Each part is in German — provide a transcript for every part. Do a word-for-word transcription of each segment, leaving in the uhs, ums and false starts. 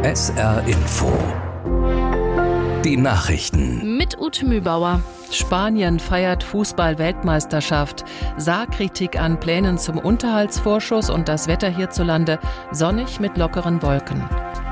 S R Info. Die Nachrichten. Mit Ute Mühlbauer. Spanien feiert Fußball-Weltmeisterschaft. Saarkritik an Plänen zum Unterhaltsvorschuss und das Wetter hierzulande sonnig mit lockeren Wolken.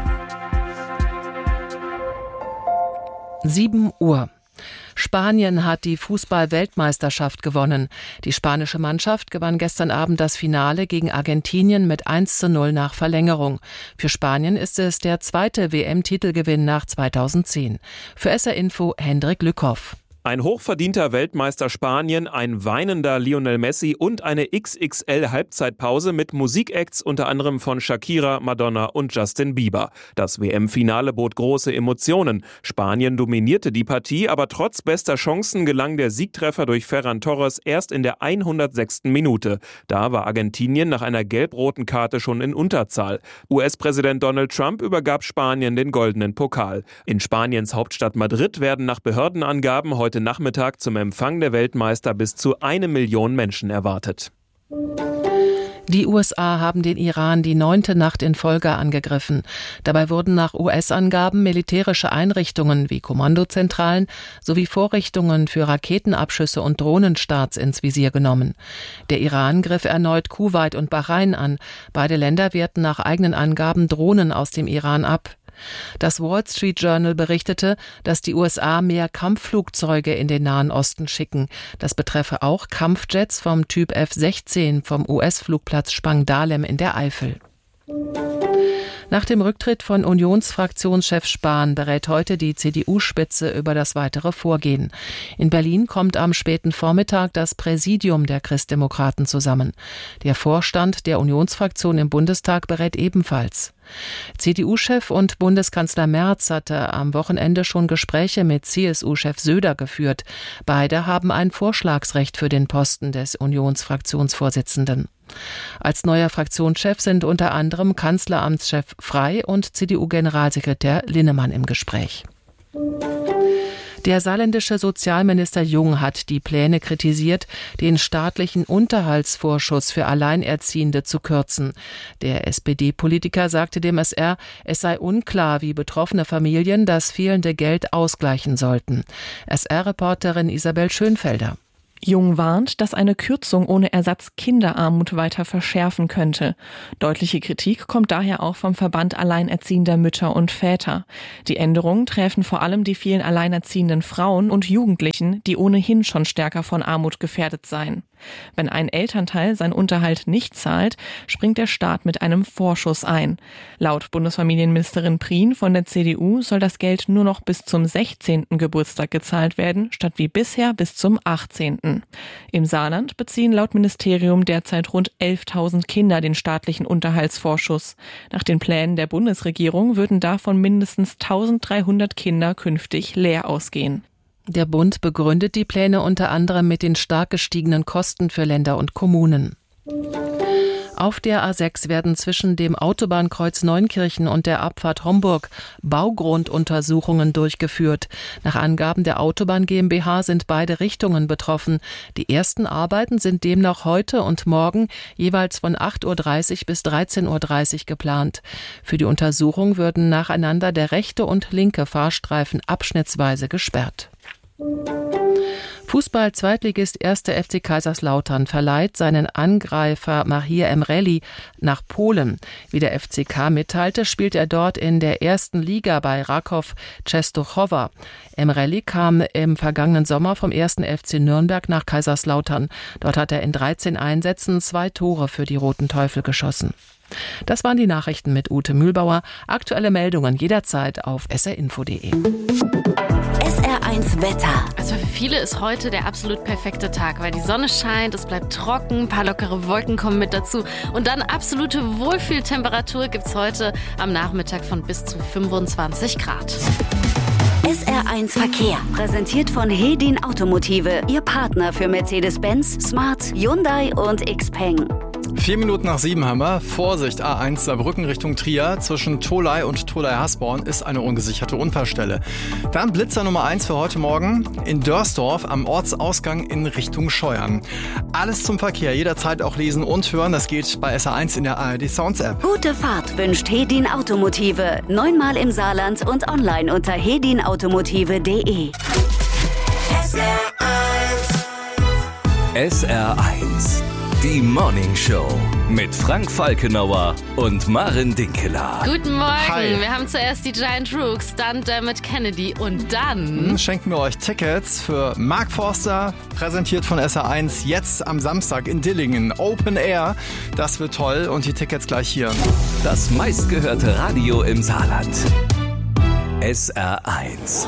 sieben Uhr. Spanien hat die Fußball-Weltmeisterschaft gewonnen. Die spanische Mannschaft gewann gestern Abend das Finale gegen Argentinien mit eins zu null nach Verlängerung. Für Spanien ist es der zweite W M-Titelgewinn nach zweitausendzehn. Für S R Info Hendrik Lückhoff. Ein hochverdienter Weltmeister Spanien, ein weinender Lionel Messi und eine X X L-Halbzeitpause mit Musikacts unter anderem von Shakira, Madonna und Justin Bieber. Das W M-Finale bot große Emotionen. Spanien dominierte die Partie, aber trotz bester Chancen gelang der Siegtreffer durch Ferran Torres erst in der hundertsechsten Minute. Da war Argentinien nach einer gelb-roten Karte schon in Unterzahl. U S-Präsident Donald Trump übergab Spanien den goldenen Pokal. In Spaniens Hauptstadt Madrid werden nach Behördenangaben heute Nachmittag zum Empfang der Weltmeister bis zu eine Million Menschen erwartet. Die U S A haben den Iran die neunte Nacht in Folge angegriffen. Dabei wurden nach U S-Angaben militärische Einrichtungen wie Kommandozentralen sowie Vorrichtungen für Raketenabschüsse und Drohnenstarts ins Visier genommen. Der Iran griff erneut Kuwait und Bahrain an. Beide Länder wehrten nach eigenen Angaben Drohnen aus dem Iran ab. Das Wall Street Journal berichtete, dass die U S A mehr Kampfflugzeuge in den Nahen Osten schicken. Das betreffe auch Kampfjets vom Typ F sechzehn vom U S-Flugplatz Spangdahlem in der Eifel. Nach dem Rücktritt von Unionsfraktionschef Spahn berät heute die C D U-Spitze über das weitere Vorgehen. In Berlin kommt am späten Vormittag das Präsidium der Christdemokraten zusammen. Der Vorstand der Unionsfraktion im Bundestag berät ebenfalls. C D U-Chef und Bundeskanzler Merz hatte am Wochenende schon Gespräche mit C S U-Chef Söder geführt. Beide haben ein Vorschlagsrecht für den Posten des Unionsfraktionsvorsitzenden. Als neuer Fraktionschef sind unter anderem Kanzleramtschef Frey und C D U-Generalsekretär Linnemann im Gespräch. Der saarländische Sozialminister Jung hat die Pläne kritisiert, den staatlichen Unterhaltsvorschuss für Alleinerziehende zu kürzen. Der S P D-Politiker sagte dem S R, es sei unklar, wie betroffene Familien das fehlende Geld ausgleichen sollten. S R-Reporterin Isabel Schönfelder. Jung warnt, dass eine Kürzung ohne Ersatz Kinderarmut weiter verschärfen könnte. Deutliche Kritik kommt daher auch vom Verband Alleinerziehender Mütter und Väter. Die Änderungen treffen vor allem die vielen alleinerziehenden Frauen und Jugendlichen, die ohnehin schon stärker von Armut gefährdet seien. Wenn ein Elternteil seinen Unterhalt nicht zahlt, springt der Staat mit einem Vorschuss ein. Laut Bundesfamilienministerin Prien von der C D U soll das Geld nur noch bis zum sechzehnten Geburtstag gezahlt werden, statt wie bisher bis zum achtzehnten Im Saarland beziehen laut Ministerium derzeit rund elftausend Kinder den staatlichen Unterhaltsvorschuss. Nach den Plänen der Bundesregierung würden davon mindestens eintausenddreihundert Kinder künftig leer ausgehen. Der Bund begründet die Pläne unter anderem mit den stark gestiegenen Kosten für Länder und Kommunen. Auf der A sechs werden zwischen dem Autobahnkreuz Neunkirchen und der Abfahrt Homburg Baugrunduntersuchungen durchgeführt. Nach Angaben der Autobahn GmbH sind beide Richtungen betroffen. Die ersten Arbeiten sind demnach heute und morgen jeweils von acht Uhr dreißig bis dreizehn Uhr dreißig geplant. Für die Untersuchung würden nacheinander der rechte und linke Fahrstreifen abschnittsweise gesperrt. Fußball-Zweitligist erster F C Kaiserslautern verleiht seinen Angreifer Mahir Emreli nach Polen. Wie der F C K mitteilte, spielt er dort in der ersten Liga bei Raków Częstochowa. Emreli kam im vergangenen Sommer vom ersten F C Nürnberg nach Kaiserslautern. Dort hat er in dreizehn Einsätzen zwei Tore für die Roten Teufel geschossen. Das waren die Nachrichten mit Ute Mühlbauer. Aktuelle Meldungen jederzeit auf s r info punkt d e. S R eins Wetter. Also für viele ist heute der absolut perfekte Tag, weil die Sonne scheint, es bleibt trocken, ein paar lockere Wolken kommen mit dazu und dann absolute Wohlfühltemperatur gibt's heute am Nachmittag von bis zu fünfundzwanzig Grad. S R eins Verkehr, präsentiert von Hedin Automotive, Ihr Partner für Mercedes-Benz, Smart, Hyundai und Xpeng. Vier Minuten nach sieben haben wir. Vorsicht, A eins Saarbrücken Richtung Trier. Zwischen Tholey und Tholey-Hasborn ist eine ungesicherte Unfallstelle. Dann Blitzer Nummer eins für heute Morgen in Dörsdorf am Ortsausgang in Richtung Scheuern. Alles zum Verkehr, jederzeit auch lesen und hören. Das geht bei S R eins in der A R D Sounds App. Gute Fahrt wünscht Hedin Automotive. Neunmal im Saarland und online unter hedin automotive punkt de. S R eins, die Morning Show mit Frank Falkenauer und Maren Dinkeler. Guten Morgen. Hi. Wir haben zuerst die Giant Rooks, dann Dermot Kennedy und dann... Hm, schenken wir euch Tickets für Mark Forster, präsentiert von S R eins, jetzt am Samstag in Dillingen. Open Air, das wird toll und die Tickets gleich hier. Das meistgehörte Radio im Saarland. S R eins.